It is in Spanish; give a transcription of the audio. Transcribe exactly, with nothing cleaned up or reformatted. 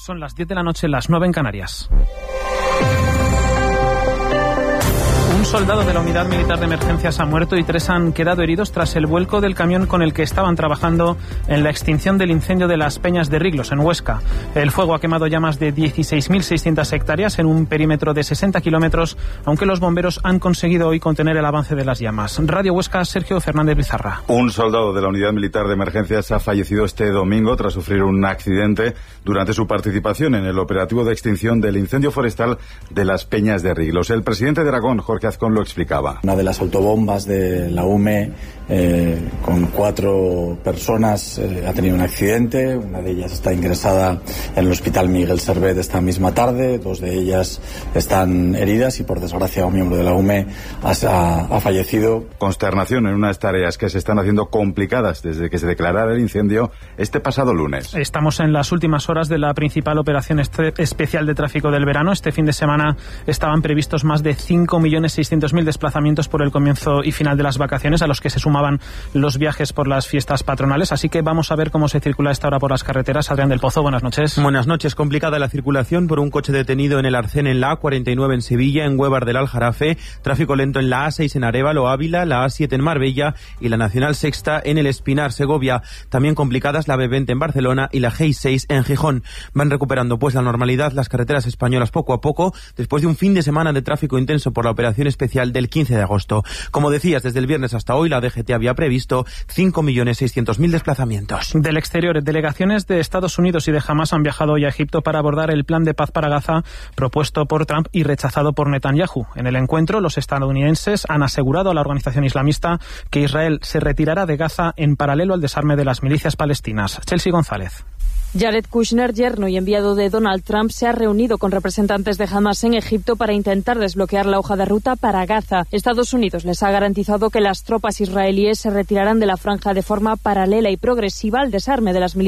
Son las diez de la noche, las nueve en Canarias. Un soldado de la Unidad Militar de Emergencias ha muerto y tres han quedado heridos tras el vuelco del camión con el que estaban trabajando en la extinción del incendio de las Peñas de Riglos, en Huesca. El fuego ha quemado ya más de dieciséis mil seiscientas hectáreas en un perímetro de sesenta kilómetros, aunque los bomberos han conseguido hoy contener el avance de las llamas. Radio Huesca, Sergio Fernández Bizarra. Un soldado de la Unidad Militar de Emergencias ha fallecido este domingo tras sufrir un accidente durante su participación en el operativo de extinción del incendio forestal de las Peñas de Riglos. El presidente de Aragón, Jorge Azcón, lo explicaba. Una de las autobombas de la U M E eh, con cuatro personas eh, ha tenido un accidente. Una de ellas está ingresada en el Hospital Miguel Servet esta misma tarde. Dos de ellas están heridas y, por desgracia, un miembro de la U M E ha, ha fallecido. Consternación en unas tareas que se están haciendo complicadas desde que se declarara el incendio este pasado lunes. Estamos en las últimas horas de la principal operación especial de tráfico del verano. Este fin de semana estaban previstos más de cinco millones seiscientos mil desplazamientos por el comienzo y final de las vacaciones, a los que se sumaban los viajes por las fiestas patronales. Así que vamos a ver cómo se circula esta hora por las carreteras. Adrián del Pozo, buenas noches. Buenas noches. Complicada la circulación por un coche detenido en el Arcén en la A cuarenta y nueve en Sevilla, en Huévar del Aljarafe. Tráfico lento en la A seis en Arévalo, Ávila, la A siete en Marbella y la Nacional Sexta en el Espinar, Segovia. También complicadas la B veinte en Barcelona y la G I seis en Gijón. Van recuperando pues la normalidad las carreteras españolas poco a poco, después de un fin de semana de tráfico intenso por la operación especial del quince de agosto. Como decías, desde el viernes hasta hoy la D G T había previsto cinco millones seiscientos mil desplazamientos. Del exterior, delegaciones de Estados Unidos y de Hamás han viajado hoy a Egipto para abordar el plan de paz para Gaza propuesto por Trump y rechazado por Netanyahu. En el encuentro, los estadounidenses han asegurado a la organización islamista que Israel se retirará de Gaza en paralelo al desarme de las milicias palestinas. Chelsea González. Jared Kushner, yerno y enviado de Donald Trump, se ha reunido con representantes de Hamás en Egipto para intentar desbloquear la hoja de ruta para Gaza. Estados Unidos les ha garantizado que las tropas israelíes se retirarán de la franja de forma paralela y progresiva al desarme de las milicias